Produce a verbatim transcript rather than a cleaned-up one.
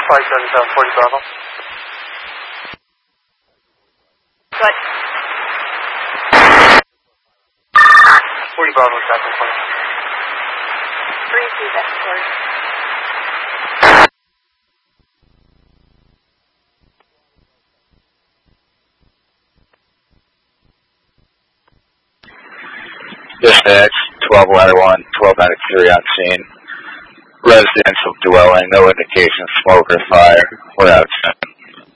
five seven seven, forty Bravo. What? forty Bravo, traffic point. Three two, that's four. Dispatch, twelve ladder one, twelve ninety-three on scene. Residential dwelling, no indication of smoke or fire. We're out.